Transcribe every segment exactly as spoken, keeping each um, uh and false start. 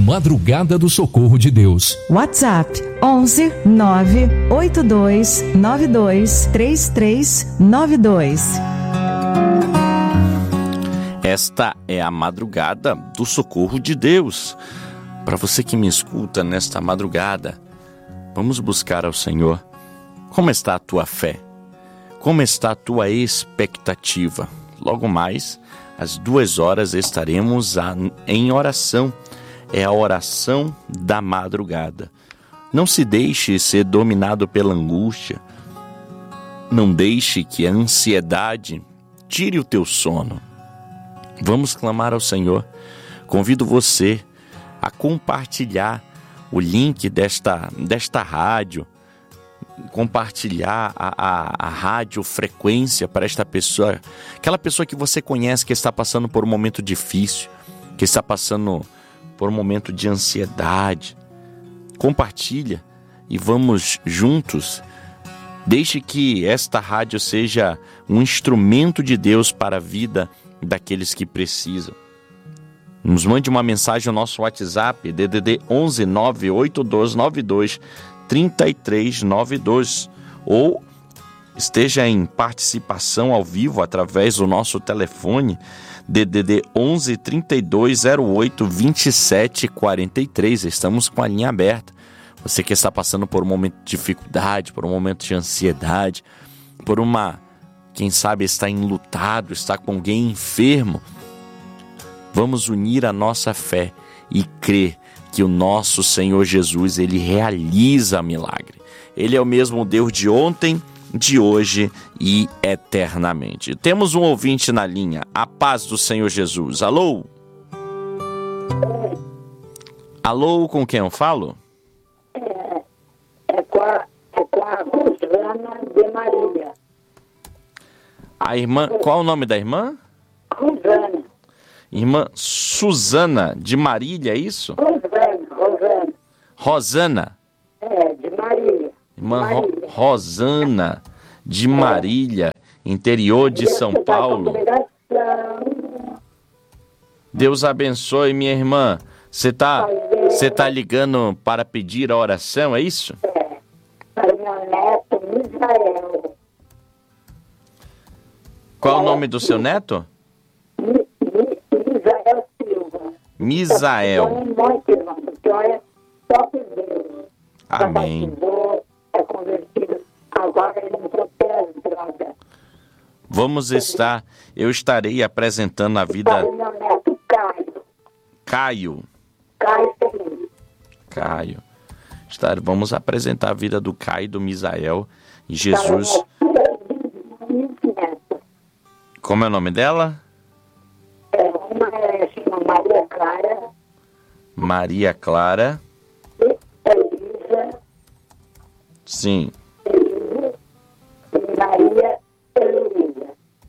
Madrugada do Socorro de Deus. WhatsApp onze nove oito dois nove dois três três nove dois. Esta é a Madrugada do Socorro de Deus. Para você que me escuta nesta madrugada, vamos buscar ao Senhor. Como está a tua fé? Como está a tua expectativa? Logo mais, às duas horas, estaremos em oração. É a oração da madrugada. Não se deixe ser dominado pela angústia. Não deixe que a ansiedade tire o teu sono. Vamos clamar ao Senhor. Convido você a compartilhar o link desta, desta rádio, compartilhar a, a, a radiofrequência para esta pessoa, aquela pessoa que você conhece que está passando por um momento difícil, que está passando por um momento de ansiedade. Compartilha e vamos juntos. Deixe que esta rádio seja um instrumento de Deus para a vida daqueles que precisam. Nos mande uma mensagem ao nosso WhatsApp, D D D onze nove oito dois nove dois três três nove dois, ou esteja em participação ao vivo através do nosso telefone D D D onze trinta e dois zero oito vinte e sete quarenta e três. Estamos com a linha aberta. Você que está passando por um momento de dificuldade, por um momento de ansiedade, por uma, quem sabe está enlutado, está com alguém enfermo, vamos unir a nossa fé e crer que o nosso Senhor Jesus, Ele realiza milagre. Ele é o mesmo Deus de ontem, de hoje e eternamente. Temos um ouvinte na linha. A paz do Senhor Jesus. Alô? Alô, com quem eu falo? É, é, com, a, é com a Rosana de Marília. A irmã, qual o nome da irmã? Rosana. Irmã Suzana de Marília, é isso? Rosana, Rosana. Rosana. É, de Marília. Irmã Ro- Rosana de Marília, interior de São Paulo. Deus abençoe, minha irmã. Você está você tá ligando para pedir a oração, é isso? É, para meu neto Misael. Qual o nome do seu neto? Mi- Mi- Misael Silva. Misael. Muito, irmão, porque olha, só que Deus. Amém. Batizou, é convertido, agora ele entrou pelas drogas. Vamos estar, eu estarei apresentando a Para vida o meu neto Caio. Caio. Caio Feliz. Caio. Estar, vamos apresentar a vida do Caio e do Misael. E Jesus. Como é o nome dela? É, uma é, chama Maria Clara, Maria Clara. Elisa, Sim. Elisa e Maria Heloísa.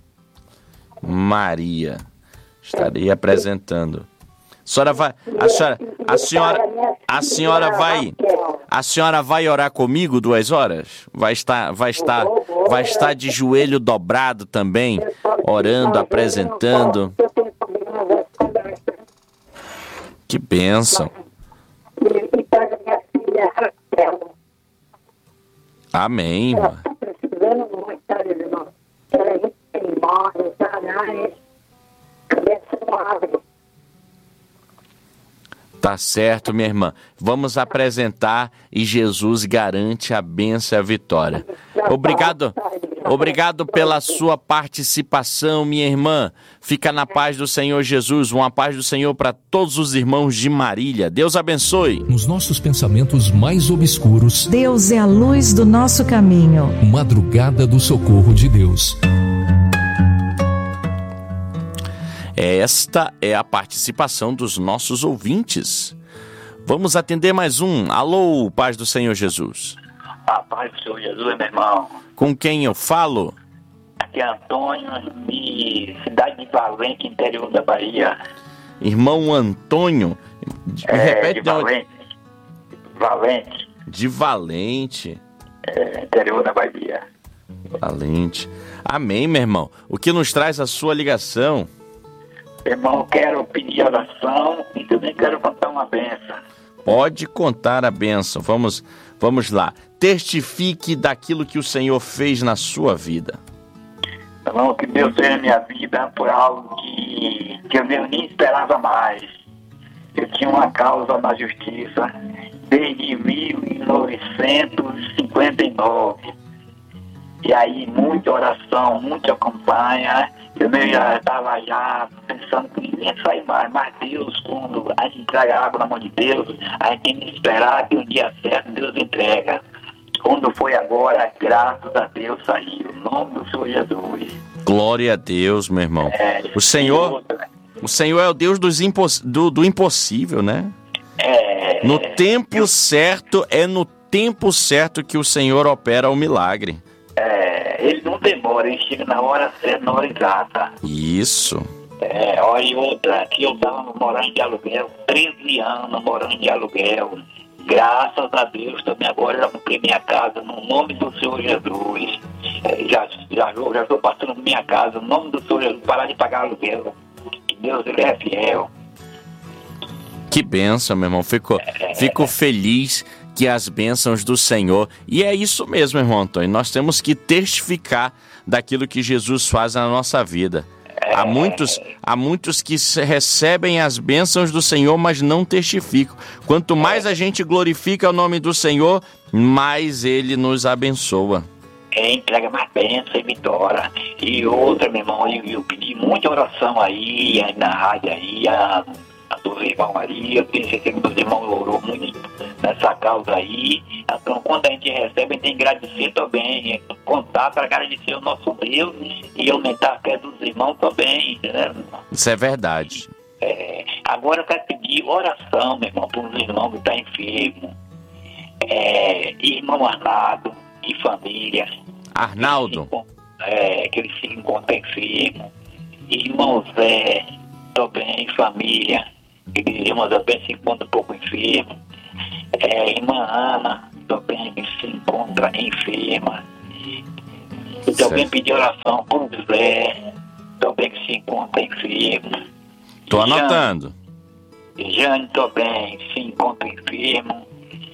Maria. Estarei apresentando. A senhora vai, a senhora, a senhora, a senhora vai, a senhora vai orar comigo duas horas? Vai estar, vai estar, vai estar de joelho dobrado também, orando, apresentando. Eu tenho problema de conversa. Que bênção. E para minha filha Raquel. Amém, Ela irmã. está precisando muito, sabe, irmão? Ela é muito teimosa, está na área, cabeça não abre. Tá certo, minha irmã. Vamos apresentar e Jesus garante a bênção e a vitória. Obrigado. Obrigado pela sua participação, minha irmã. Fica na paz do Senhor Jesus. Uma paz do Senhor para todos os irmãos de Marília. Deus abençoe. Nos nossos pensamentos mais obscuros, Deus é a luz do nosso caminho. Madrugada do Socorro de Deus. Esta é a participação dos nossos ouvintes. Vamos atender mais um. Alô, paz do Senhor Jesus. A paz do Senhor Jesus, meu irmão. Com quem eu falo? Aqui é Antônio, de cidade de Valente, interior da Bahia. Irmão Antônio. Me É, repete de onde? Valente. Valente, De Valente. é, interior da Bahia. Valente. Amém, meu irmão. O que nos traz a sua ligação? Irmão, quero pedir oração, entendeu? também quero contar uma benção. Pode contar a bênção. Vamos, vamos lá. Testifique daquilo que o Senhor fez na sua vida. Irmão, que Deus fez na minha vida foi algo que, que eu nem esperava mais. Eu tinha uma causa na justiça desde mil novecentos e cinquenta e nove. E aí, muita oração, muita campanha. Eu mesmo já estava já pensando que ninguém ia sair mais. Mas Deus, quando a gente entrega água na mão de Deus, a gente tem que esperar que um dia certo Deus entrega. Quando foi agora, graças a Deus, saiu. Em nome do Senhor Jesus. Glória a Deus, meu irmão. É, o Senhor, o Senhor é o Deus dos impos, do, do impossível, né? É, no tempo eu, certo, é no tempo certo que o Senhor opera o milagre. É, ele não demora, ele chega na hora certa, na hora exata. Isso. É, olha outra, aqui eu estava morando de aluguel, treze anos morando de aluguel. Graças a Deus também agora já comprei minha casa no nome do Senhor Jesus. É, já, já, já estou passando minha casa no nome do Senhor Jesus, parar de pagar aluguel. Que Deus, ele é fiel. Que bênção, meu irmão. Fico, é, fico feliz que as bênçãos do Senhor... E é isso mesmo, irmão Antônio. Nós temos que testificar daquilo que Jesus faz na nossa vida. é, Há muitos, há muitos que recebem as bênçãos do Senhor, mas não testificam. Quanto mais a gente glorifica o nome do Senhor, mais Ele nos abençoa. É, entrega mais bênção e vitória. E outra, meu irmão, eu, eu pedi muita oração aí, aí na rádio aí, a, a dos irmãos aí, eu tenho certeza que meus irmãos orou muito nessa causa aí. Então, quando a gente recebe, a gente tem que agradecer também, contar para agradecer o nosso Deus e aumentar a fé dos irmãos também, né? Isso é verdade. É, agora eu quero pedir oração, meu irmão, para os irmãos que estão enfermos. É, irmão Arnaldo e família. Arnaldo. É, que ele se encontra enfermo. Irmão Zé, também, família. Ele, irmão Zé também se encontra um pouco enfermo. É, irmã Ana, também se encontra enferma. Eu também pedi oração por Zé, também que se encontra enfermo. Tô anotando. Jane também se encontra enfermo.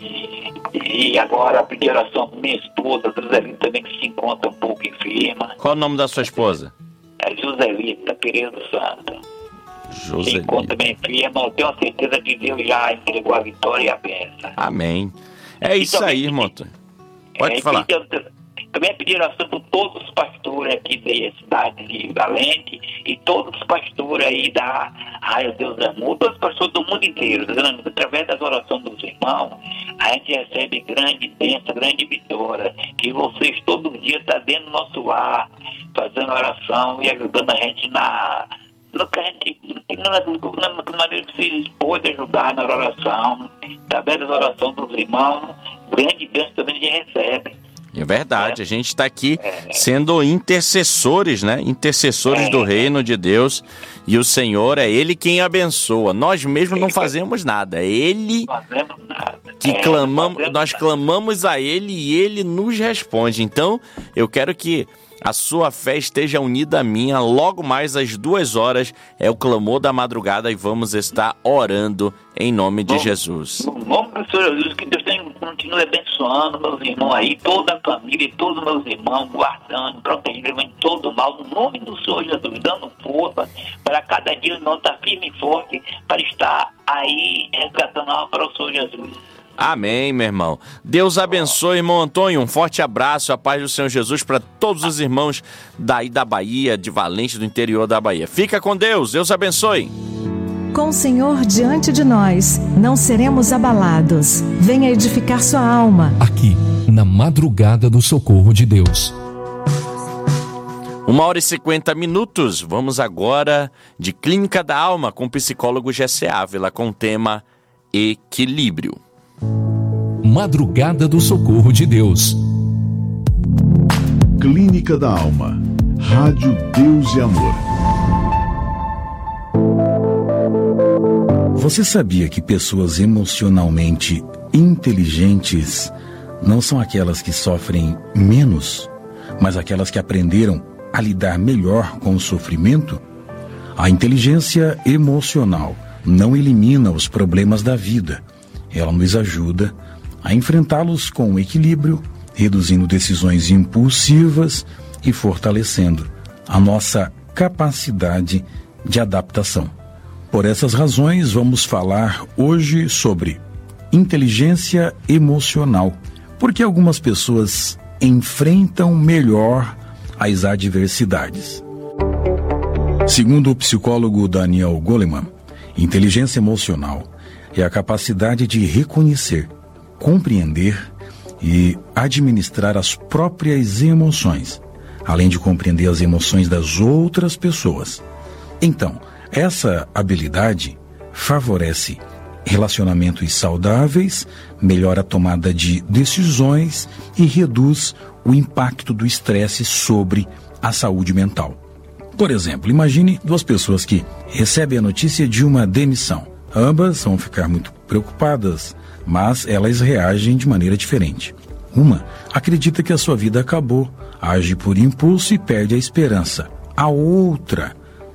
E agora pedi oração para minha esposa, Joselita, também que se encontra um pouco enferma. Qual o nome da sua esposa? É Joselita Pereira do Santo. Se Joselita. encontra bem enferma, eu tenho a certeza de Deus já entregou a vitória e a bênção. Amém. É isso também, aí, irmão. Pode é, falar. Eu, também pedi oração por todos os pastores aqui da cidade de Valente e todos os pastores aí da Raio Deus Amor, todos os pastores do mundo inteiro. Através das orações dos irmãos, a gente recebe grande bênção, grande vitória. Que vocês todo dia estão dentro do nosso lar, fazendo oração e ajudando a gente na... No que a gente, na maneira que vocês podem ajudar na oração, através das orações dos irmãos, grande bênção também a gente recebe. É verdade, a gente está aqui sendo intercessores, né? Intercessores do reino de Deus. E o Senhor é Ele quem abençoa. Nós mesmos não fazemos nada. É Ele que clamamos, nós clamamos a Ele e Ele nos responde. Então, eu quero que a sua fé esteja unida à minha. Logo mais às duas horas é o clamor da madrugada e vamos estar orando em nome de Jesus. No nome do Senhor Jesus, que Deus tenha, continue abençoando meus irmãos aí, toda a família e todos os meus irmãos, guardando, protegendo em todo o mal, no nome do Senhor Jesus, dando força para cada dia o irmão estar firme e forte para estar aí resgatando a alma para o Senhor Jesus. Amém, meu irmão. Deus abençoe, irmão Antônio. Um forte abraço, a paz do Senhor Jesus para todos os irmãos daí da Bahia, de Valente, do interior da Bahia. Fica com Deus, Deus abençoe. Com o Senhor diante de nós, não seremos abalados. Venha edificar sua alma. Aqui, na madrugada do socorro de Deus. Uma hora e cinquenta minutos. Vamos agora de Clínica da Alma com o psicólogo Gessé Ávila com o tema Equilíbrio. Madrugada do Socorro de Deus. Clínica da Alma. Rádio Deus e Amor. Você sabia que pessoas emocionalmente inteligentes não são aquelas que sofrem menos, mas aquelas que aprenderam a lidar melhor com o sofrimento? A inteligência emocional não elimina os problemas da vida. Ela nos ajuda a enfrentá-los com equilíbrio, reduzindo decisões impulsivas e fortalecendo a nossa capacidade de adaptação. Por essas razões, vamos falar hoje sobre inteligência emocional, porque algumas pessoas enfrentam melhor as adversidades. Segundo o psicólogo Daniel Goleman, inteligência emocional é a capacidade de reconhecer, compreender e administrar as próprias emoções, além de compreender as emoções das outras pessoas. Então, essa habilidade favorece relacionamentos saudáveis, melhora a tomada de decisões e reduz o impacto do estresse sobre a saúde mental. Por exemplo, imagine duas pessoas que recebem a notícia de uma demissão. Ambas vão ficar muito preocupadas, mas elas reagem de maneira diferente. Uma acredita que a sua vida acabou, age por impulso e perde a esperança. A outra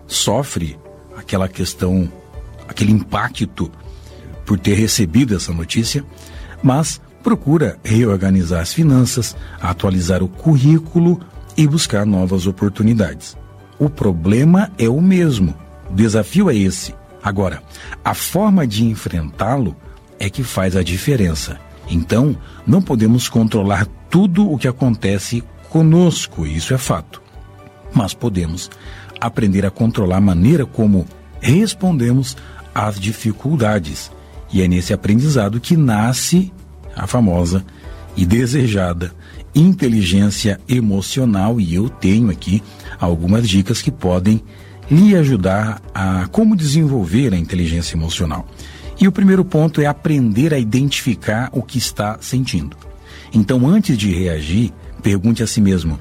sofre aquela questão, aquele impacto por ter recebido essa notícia, mas procura reorganizar as finanças, atualizar o currículo e buscar novas oportunidades. O problema é o mesmo, o desafio é esse. Agora, a forma de enfrentá-lo é que faz a diferença. Então, não podemos controlar tudo o que acontece conosco, isso é fato. Mas podemos aprender a controlar a maneira como respondemos às dificuldades. E é nesse aprendizado que nasce a famosa e desejada inteligência emocional. E eu tenho aqui algumas dicas que podem lhe ajudar a como desenvolver a inteligência emocional. E o primeiro ponto é aprender a identificar o que está sentindo. Então, antes de reagir, pergunte a si mesmo: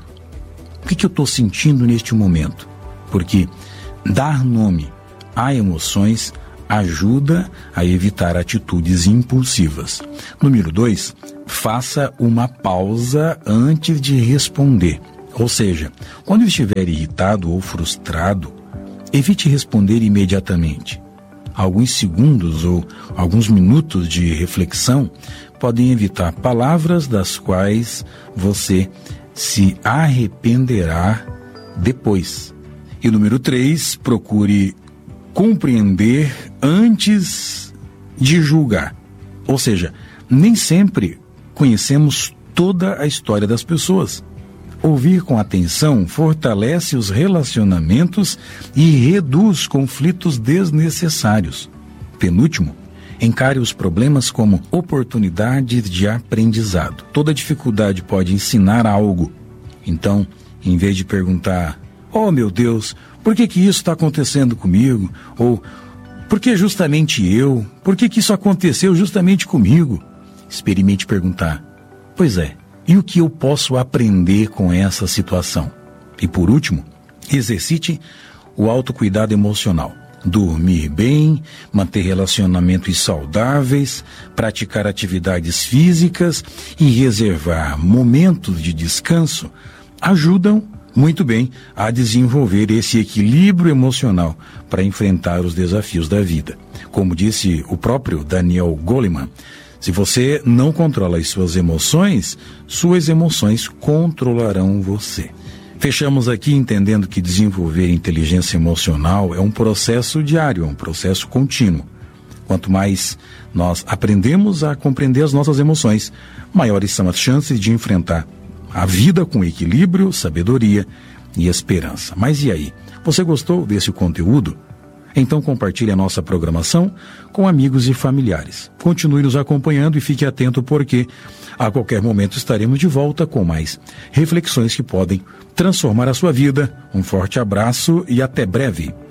o que, que eu estou sentindo neste momento? Porque dar nome a emoções ajuda a evitar atitudes impulsivas. Número dois, faça uma pausa antes de responder. Ou seja, quando estiver irritado ou frustrado, evite responder imediatamente. Alguns segundos ou alguns minutos de reflexão podem evitar palavras das quais você se arrependerá depois. E número três, procure compreender antes de julgar. Ou seja, nem sempre conhecemos toda a história das pessoas. Ouvir com atenção fortalece os relacionamentos e reduz conflitos desnecessários. Penúltimo, encare os problemas como oportunidades de aprendizado. Toda dificuldade pode ensinar algo. Então, em vez de perguntar: oh meu Deus, por que que isso está acontecendo comigo? Ou, por que justamente eu? Por que que isso aconteceu justamente comigo? Experimente perguntar: pois é, e o que eu posso aprender com essa situação? E por último, exercite o autocuidado emocional. Dormir bem, manter relacionamentos saudáveis, praticar atividades físicas e reservar momentos de descanso ajudam muito bem a desenvolver esse equilíbrio emocional para enfrentar os desafios da vida. Como disse o próprio Daniel Goleman, se você não controla as suas emoções, suas emoções controlarão você. Fechamos aqui entendendo que desenvolver inteligência emocional é um processo diário, é um processo contínuo. Quanto mais nós aprendemos a compreender as nossas emoções, maiores são as chances de enfrentar a vida com equilíbrio, sabedoria e esperança. Mas e aí? Você gostou desse conteúdo? Então compartilhe a nossa programação com amigos e familiares. Continue nos acompanhando e fique atento, porque a qualquer momento estaremos de volta com mais reflexões que podem transformar a sua vida. Um forte abraço e até breve.